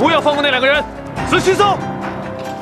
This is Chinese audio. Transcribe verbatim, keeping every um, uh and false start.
不要放过那两个人，仔细搜。